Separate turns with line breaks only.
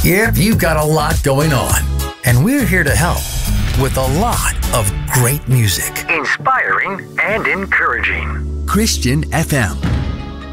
Yep, you've got a lot going on, and we're here to help with a lot of great music. Inspiring and encouraging.
Christian FM.